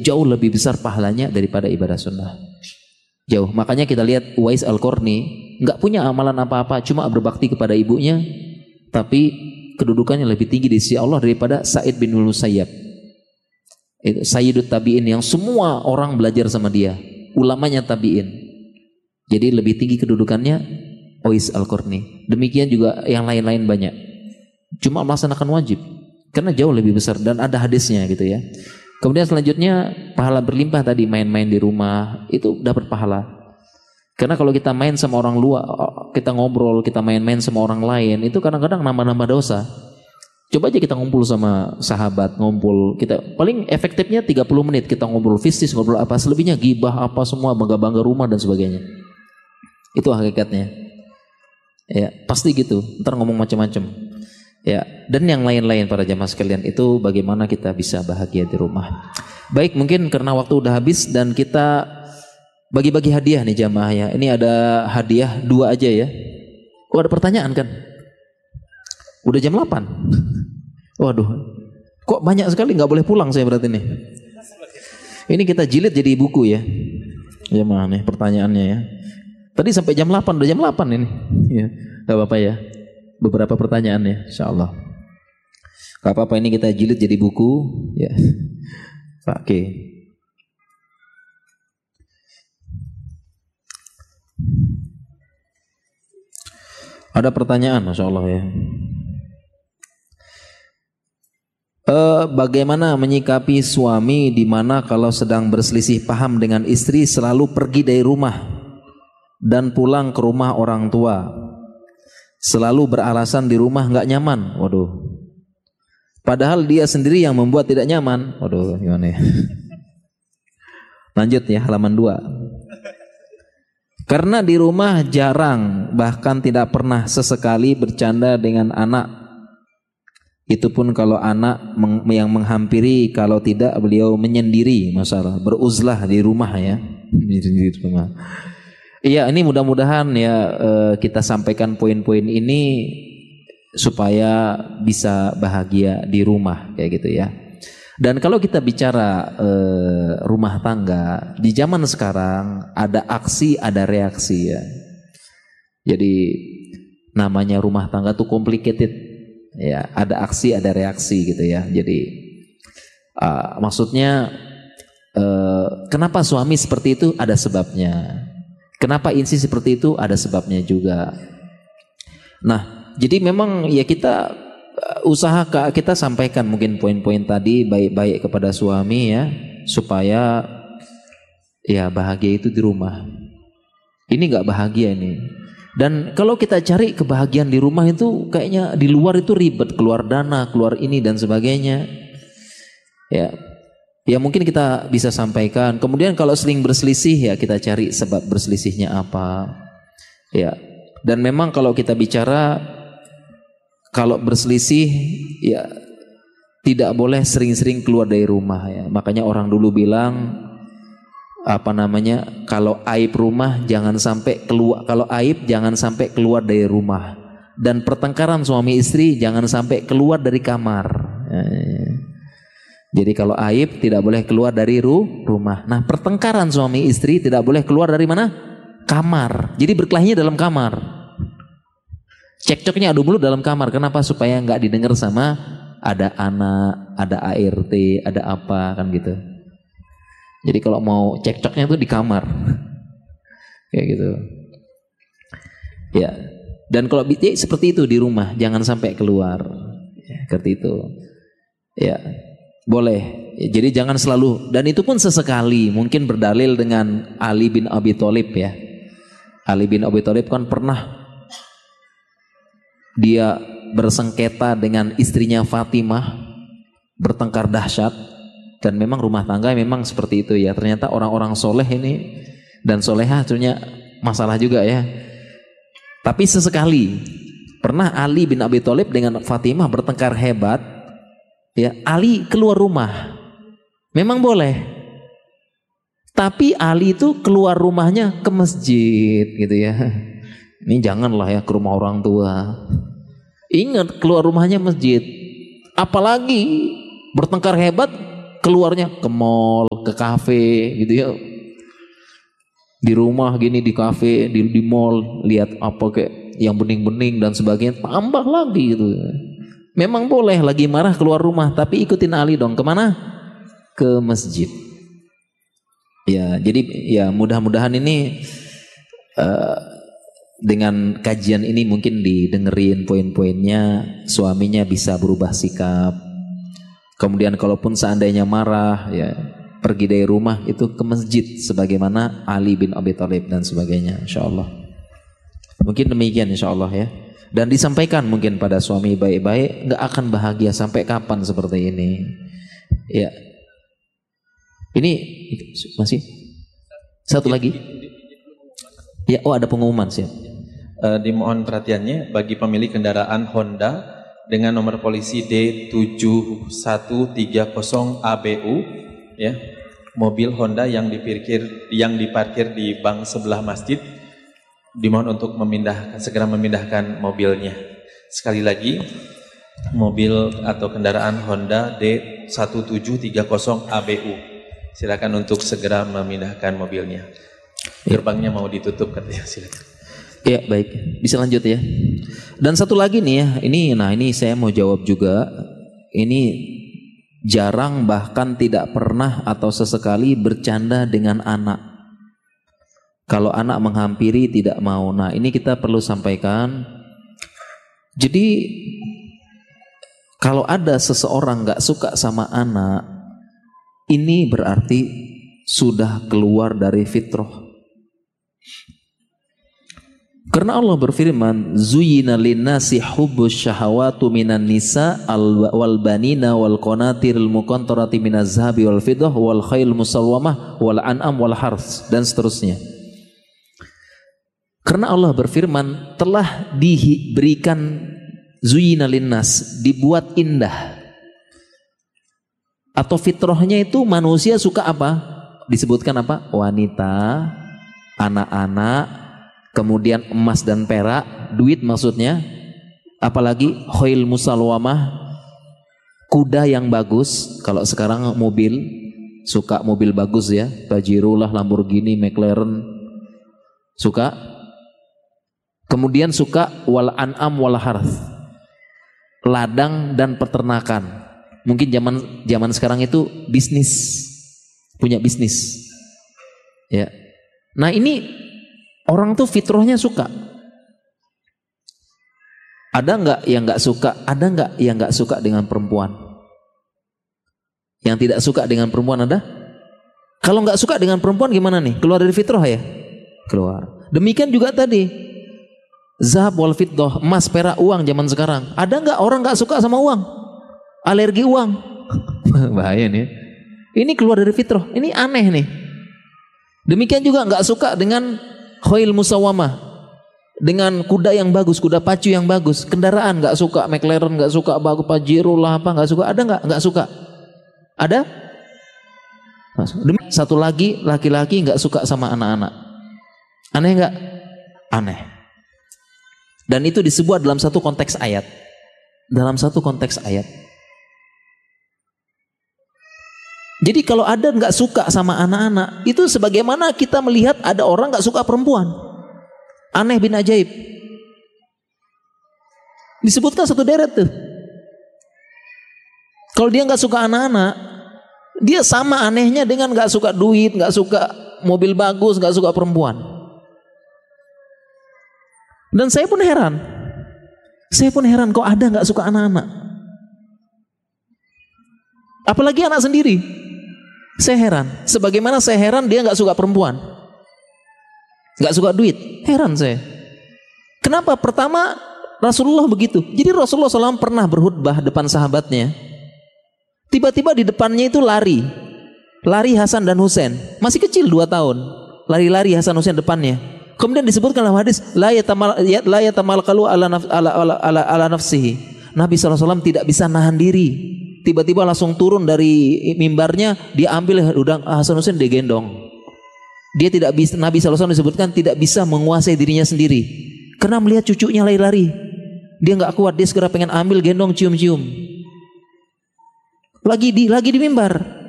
jauh lebih besar pahalanya daripada ibadah sunnah. Jauh. Makanya kita lihat Uwais Al-Qarni nggak punya amalan apa-apa, cuma berbakti kepada ibunya, tapi kedudukannya lebih tinggi di sisi Allah daripada Sa'id bin Musayyab. Itu Sayyidut Tabi'in yang semua orang belajar sama dia, ulamanya tabi'in. Jadi lebih tinggi kedudukannya Uwais Al-Qarni. Demikian juga yang lain-lain banyak. Cuma melaksanakan wajib karena jauh lebih besar dan ada hadisnya gitu ya. Kemudian selanjutnya pahala berlimpah tadi, main-main di rumah itu dapat pahala. Karena kalau kita main sama orang luar, kita ngobrol, kita main-main sama orang lain, itu kadang-kadang nambah-nambah dosa. Coba aja kita ngumpul sama sahabat, ngumpul, kita paling efektifnya 30 menit kita ngobrol fisik, ngobrol apa, selebihnya gibah apa semua, bangga-bangga rumah dan sebagainya. Itu hakikatnya. Ya, pasti gitu. Ntar ngomong macam-macam. Ya, dan yang lain-lain para jamaah sekalian, itu bagaimana kita bisa bahagia di rumah. Baik, mungkin karena waktu udah habis dan kita bagi-bagi hadiah nih jamaah ya. Ini ada hadiah 2 aja ya. Oh, ada pertanyaan kan? Udah jam 8. Waduh. Kok banyak sekali, nggak boleh pulang saya berarti nih. Ini kita jilid jadi buku ya. Jamaah nih pertanyaannya ya. Tadi sampai jam 8, udah jam 8 ini. Ya, enggak apa-apa ya. Beberapa pertanyaan ya, insyaallah. Gak apa-apa, ini kita jilid jadi buku ya. Oke. Ada pertanyaan, masya Allah ya. Bagaimana menyikapi suami di mana kalau sedang berselisih paham dengan istri selalu pergi dari rumah dan pulang ke rumah orang tua? Selalu beralasan di rumah nggak nyaman. Waduh. Padahal dia sendiri yang membuat tidak nyaman. Waduh, gimana ya? Lanjut ya, halaman 2. Karena di rumah jarang, bahkan tidak pernah sesekali bercanda dengan anak. Itu pun kalau anak yang menghampiri, kalau tidak beliau menyendiri, masalah beruzlah di rumah ya. Di rumah. Iya, ini mudah-mudahan ya kita sampaikan poin-poin ini supaya bisa bahagia di rumah kayak gitu ya. Dan kalau kita bicara rumah tangga di zaman sekarang, ada aksi ada reaksi ya. Jadi namanya rumah tangga tuh complicated ya, ada aksi ada reaksi gitu ya. Jadi maksudnya kenapa suami seperti itu, ada sebabnya. Kenapa istri seperti itu, ada sebabnya juga. Nah, jadi memang ya kita usaha kita sampaikan mungkin poin-poin tadi baik-baik kepada suami ya, supaya ya bahagia itu di rumah. Ini nggak bahagia ini. Dan kalau kita cari kebahagiaan di rumah itu kayaknya di luar itu ribet, keluar dana, keluar ini dan sebagainya. Ya mungkin kita bisa sampaikan. Kemudian kalau sering berselisih ya kita cari sebab berselisihnya apa. Ya. Dan memang kalau kita bicara kalau berselisih ya tidak boleh sering-sering keluar dari rumah ya. Makanya orang dulu bilang kalau aib rumah jangan sampai keluar, kalau aib jangan sampai keluar dari rumah. Dan pertengkaran suami istri jangan sampai keluar dari kamar. Jadi kalau aib tidak boleh keluar dari rumah. Nah, pertengkaran suami istri tidak boleh keluar dari mana? Kamar. Jadi berkelahinya dalam kamar. Cekcoknya adu mulut dalam kamar. Kenapa? Supaya nggak didengar sama ada anak, ada ART, ada apa kan gitu. Jadi kalau mau cekcoknya tuh di kamar. Kayak gitu. Ya. Dan kalau seperti itu di rumah, jangan sampai keluar. Ya, seperti itu. Ya. Boleh, jadi jangan selalu, dan itu pun sesekali, mungkin berdalil dengan Ali bin Abi Thalib ya. Ali bin Abi Thalib kan pernah dia bersengketa dengan istrinya Fatimah, bertengkar dahsyat, dan memang rumah tangga memang seperti itu ya. Ternyata orang-orang soleh ini dan solehah sebenarnya masalah juga ya. Tapi sesekali pernah Ali bin Abi Thalib dengan Fatimah bertengkar hebat. Ya, Ali keluar rumah. Memang boleh. Tapi Ali itu keluar rumahnya ke masjid gitu ya. Ini janganlah ya ke rumah orang tua. Ingat, keluar rumahnya masjid. Apalagi bertengkar hebat keluarnya ke mall, ke kafe gitu ya. Di rumah gini, di kafe, di mall, lihat apa kayak yang bening-bening dan sebagainya, tambah lagi gitu. Memang boleh lagi marah keluar rumah, tapi ikutin Ali dong. Kemana? Ke masjid. Ya, jadi ya mudah-mudahan ini dengan kajian ini mungkin didengerin poin-poinnya, suaminya bisa berubah sikap. Kemudian kalaupun seandainya marah, ya pergi dari rumah itu ke masjid sebagaimana Ali bin Abi Thalib dan sebagainya, insyaallah. Mungkin demikian insyaallah ya. Dan disampaikan mungkin pada suami baik-baik, nggak akan bahagia sampai kapan seperti ini. Ya. Ini masih satu lagi. Ya, oh ada pengumuman siap. Dimohon perhatiannya bagi pemilik kendaraan Honda dengan nomor polisi D7130ABU ya, mobil Honda yang diparkir di bank sebelah masjid, dimohon untuk segera memindahkan mobilnya. Sekali lagi, mobil atau kendaraan Honda D1730ABU, silakan untuk segera memindahkan mobilnya. Gerbangnya mau ditutup katanya, silakan. Ya baik, bisa lanjut ya. Dan satu lagi nih ya, ini saya mau jawab juga. Ini jarang bahkan tidak pernah atau sesekali bercanda dengan anak. Kalau anak menghampiri tidak mau. Nah ini kita perlu sampaikan. Jadi kalau ada seseorang gak suka sama anak, ini berarti sudah keluar dari fitrah. Karena Allah berfirman, "Zuyyina lin-nasi hubbus syahawatu minan nisa wal banina wal qanatiril muqantarati minaz zahabi wal fiddah wal khail musawwamah wal an'am wal harth," dan seterusnya. Karena Allah berfirman, telah diberikan zuyyina lin-nas, dibuat indah. Atau fitrahnya itu manusia suka apa? Disebutkan apa? Wanita, anak-anak, kemudian emas dan perak, duit maksudnya, apalagi khail musawwamah, kuda yang bagus. Kalau sekarang mobil, suka mobil bagus ya, Pajero lah, Lamborghini, McLaren, suka. Kemudian suka wal an'am wal harth, ladang dan peternakan. Mungkin zaman sekarang itu bisnis, punya bisnis. Ya. Nah ini orang tuh fitrahnya suka. Ada nggak yang nggak suka? Ada nggak yang nggak suka dengan perempuan? Yang tidak suka dengan perempuan ada? Kalau nggak suka dengan perempuan gimana nih? Keluar dari fitrah ya? Keluar. Demikian juga tadi, zahab wal fiddah, emas, perak, uang zaman sekarang. Ada nggak orang nggak suka sama uang? Alergi uang? Bahaya nih. Ini keluar dari fitrah. Ini aneh nih. Demikian juga nggak suka dengan khail musawwamah, dengan kuda yang bagus, kuda pacu yang bagus, kendaraan nggak suka, McLaren nggak suka, bagus Pajero lah apa nggak suka, ada nggak suka? Ada? Satu lagi laki-laki nggak suka sama anak-anak, aneh nggak? Aneh. Dan itu disebut dalam satu konteks ayat, Jadi kalau ada nggak suka sama anak-anak, itu sebagaimana kita melihat ada orang nggak suka perempuan. Aneh bin ajaib. Disebutkan satu deret tuh. Kalau dia nggak suka anak-anak, dia sama anehnya dengan nggak suka duit, nggak suka mobil bagus, nggak suka perempuan. Dan saya pun heran kok ada nggak suka anak-anak. Apalagi anak sendiri. Saya heran. Sebagaimana saya heran dia nggak suka perempuan, nggak suka duit. Heran saya. Kenapa? Pertama Rasulullah begitu. Jadi Rasulullah SAW pernah berkhutbah depan sahabatnya. Tiba-tiba di depannya itu lari Hasan dan Husain. Masih kecil 2 tahun. Lari Hasan Husain depannya. Kemudian disebutkan dalam hadis la yatamalqalu ala nafsihi. Nabi SAW tidak bisa nahan diri. Tiba-tiba langsung turun dari mimbarnya, dia ambil udang Hasan Husain, dia gendong. Dia tidak bisa, Nabi SAW disebutkan tidak bisa menguasai dirinya sendiri karena melihat cucunya lari-lari. Dia nggak kuat, dia segera pengen ambil, gendong, cium-cium. Lagi di mimbar.